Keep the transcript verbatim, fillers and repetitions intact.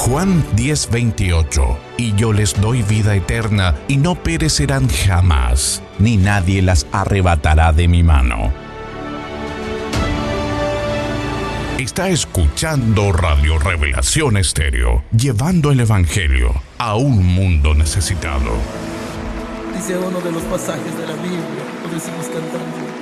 Juan diez veintiocho. Y yo les doy vida eterna, y no perecerán jamás, ni nadie las arrebatará de mi mano. Está escuchando Radio Revelación Estéreo, llevando el Evangelio a un mundo necesitado. Dice uno de los pasajes de la Biblia, lo decimos cantando.